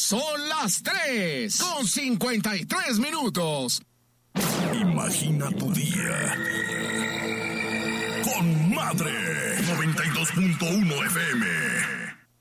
Son las 3:53. Imagina tu día con Madre 92.1 FM.